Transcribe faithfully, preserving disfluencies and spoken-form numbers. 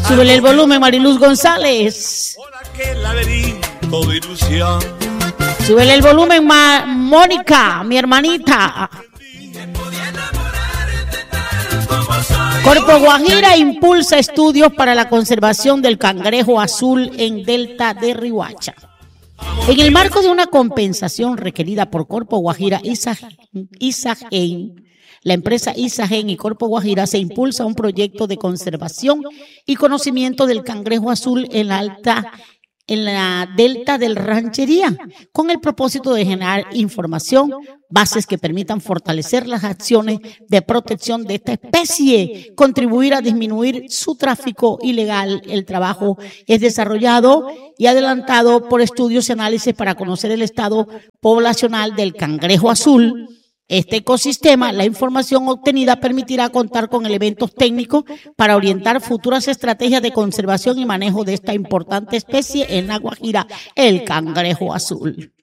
Súbele el volumen, Mariluz González. Súbele el volumen, Ma Mónica, mi hermanita. Corpo Guajira impulsa estudios para la conservación del cangrejo azul en Delta de Riohacha. En el marco de una compensación requerida por Corpo Guajira, Isagen, la empresa Isagen y Corpo Guajira, se impulsa un proyecto de conservación y conocimiento del cangrejo azul en la alta en la delta del Ranchería, con el propósito de generar información, bases que permitan fortalecer las acciones de protección de esta especie, contribuir a disminuir su tráfico ilegal. El trabajo es desarrollado y adelantado por estudios y análisis para conocer el estado poblacional del cangrejo azul. Este ecosistema, la información obtenida permitirá contar con elementos técnicos para orientar futuras estrategias de conservación y manejo de esta importante especie en la Guajira, el cangrejo azul.